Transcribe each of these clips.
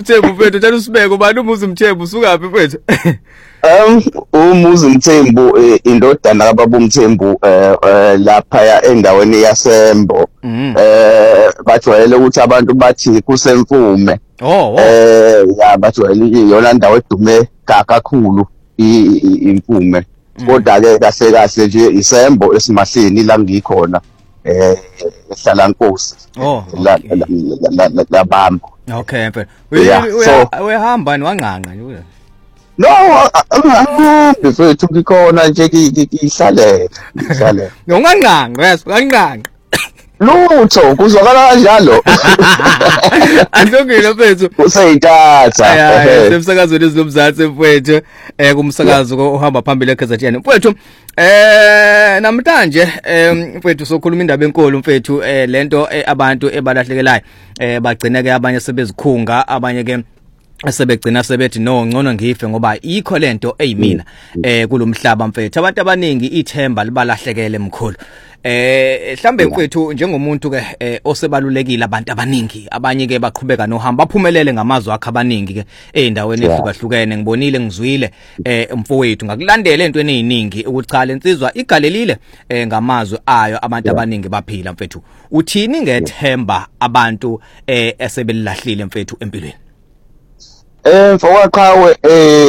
Mthembu mfethu uthanda usibeke ubani umuzi Mthembu usukaphi mfethu? Umuzi Mthembu indodana kaBaba uMthembu lapha endaweni yaseMbo. Bajwayele ukuthi abantu bathi kusemfume. Ya bajwayele iyona ndawo edume kakhulu imfume. Kodwa ke kahle kahle nje isembo esimahleni la ngikhona ehlala Nkosi. La Bambo. Okay mfethu. Uyahamba niwanqanqa nje. No, mfethu ngikhona nje ngihlalela. Unganqanqa yes, unganqanqa. Lutho kuzwakala kanjalo. Andongile mfethu. Useyintatha. Semsakazweni ezinomzansi mfethu kumsakazo ohamba phambili eKZN. Mfethu namhlanje mfethu sokhuluma indaba enkulu mfethu lento abantu ebalahlekelayo bagcina ke abanye sebezikhunga abanye ke sebegcina sebethi no ngcono ngife ngoba ikho lento eyimina kulomhlaba mfethu abantu abaningi ithemba libalahlekele emkhulu mhlambe mfethu njengomuntu ke osebalulekile abantu abaningi abanye ke baqhubeka nohamba baphumelele ngamazwi akhe abaningi ke eindaweni ezihlukahlukene ngibonile ngizwile mfowethu ngakulandela entweni eziningi ukuthi cha lensizwa igalelile ngamazwi ayo abantu abaningi baphila mfethu uthini ngethemba abantu esebelahlile mfethu empilweni mfowaqhawe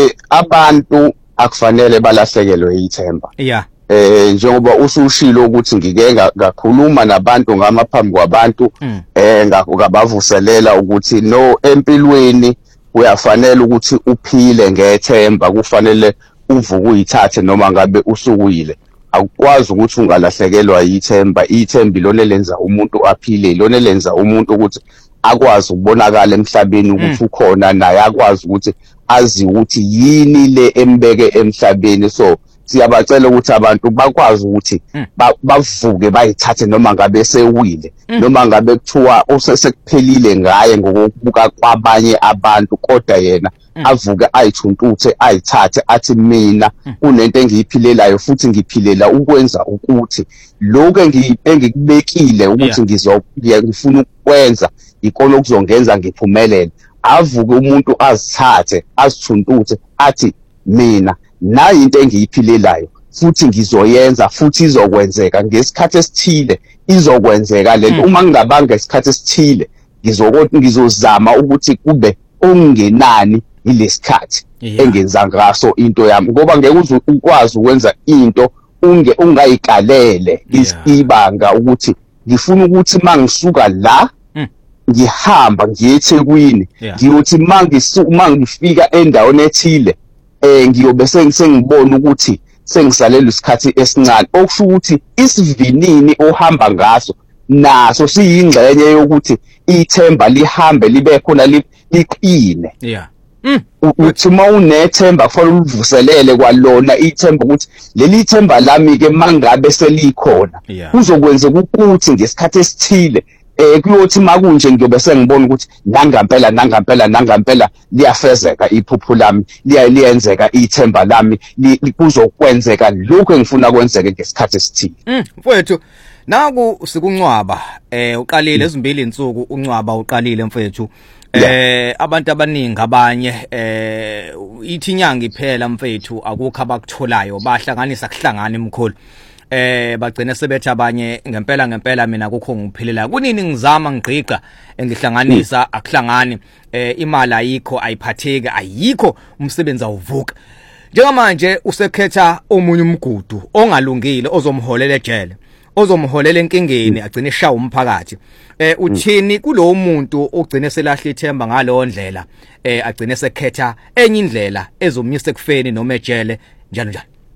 abantu akufanele balahlekelwe ithemba yeah njengoba usushilo ukuthi ngike ngakhuluma nabantu ngamaphambi kwabantu ngabavuselela ukuthi no empilweni uyafanele ukuthi uphile ngethemba kufanele uvuke uyithathe noma ngabe usukuyile awukwazi ukuthi ungalahlekelwa yithemba ithemba ilona lenza umuntu aphile ilona lenza umuntu ukuthi akwazi ukubonakala emhlabeni ukuthi ukhona naye akwazi ukuthi azi ukuthi yini le embeke emhlabeni so siyabacela ukuthi abantu bakwazi ukuthi bavuke bayithathe noma ngabe sewile noma ngabe kuthiwa usesekuphelile ngaye ngokubuka kwabanye abantu kodwa yena avuke ayithuntuthe ayithathe athi mina kunento engiyiphilelayo futhi ngiphilela ukwenza ukuthi lokho engikubekile ukuthi ngifuna ukwenza ikona okuzongenza ngiphumelele avuke umuntu azithathe azithuntuthe athi mina nayi into engiyiphilelayo futhi ngizoyenza futhi izokwenzeka ngesikhathi esithile izokwenzeka lento uma ngingabanga isikhathi esithile ngizozama ukuthi kube ongenani ilesikhathi engenza ngaso into yami ngoba ngeke ukwazi ukwenza into ungayikalele ibanga ukuthi ngifuna ukuthi mangisuka la ngihamba ngiye eThekwini ngiyothi mangifika endaweni ethile ngiyobe sengibona ukuthi sengisalelwe isikhathi esincane okusho ukuthi isivinini ohamba ngaso naso siyingxenye yokuthi ithemba lihambe libe khona liqine uthi mawunethemba kufanele ulivuselele kwalona ithemba ukuthi leli themba lami ke mangabe selikhona kuzokwenza ukuthi ngesikhathi esithile kuyothi makunje ngiyobe sengibona ukuthi nangampela liyafezeka iphupho lami liyenzeka ithemba lami kuzokwenzeka lokho engifuna kwenzeke ngesikhathi esithile mfowethu naku sikuncwaba uqalile ezimbili insuku uncwaba uqalile mfowethu abantu abaningi abanye ithi inyanga iphela mfowethu akukho abakutholayo bahlanganisa kuhlangana emkhulu bagcina sebethi abanye ngempela mina kukho ngiphilela kunini ngizama ngigqiqa engihlanganisa akuhlangani imali ayikho ayiphatheki ayikho umsebenzi awuvuka njengamanje usekhetha omunye umgudu ongalungile ozomholela ejele ozomholela enkingeni agcine eshawa umphakathi uthini kulowo muntu ogcine selahla ithemba ngalowo ndlela agcine sekhetha enye indlela ezomyisa ekufeni noma ejele njalo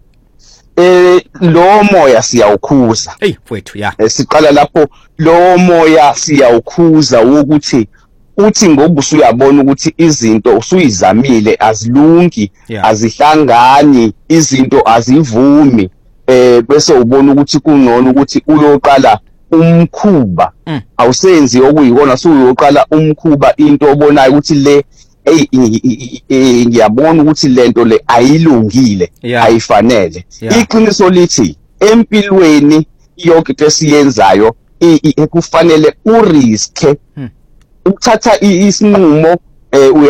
lo moya siyawukhuza mfowethu ya siqala lapho lo moya siyawukhuza ukuthi uthi ngoba usuyabona ukuthi izinto usuyizamile azilungi azihlangani izinto azivumi bese ubona ukuthi kungcono ukuthi uyoqala umkhuba awusenzi okuyikona usuyoqala umkhuba into obonayo ukuthi le ngiyabona ukuthi lento le ayilungile ayifanele iqiniso lithi empilweni yonke into esiyenzayo kufanele uriske ukuthatha isinqumo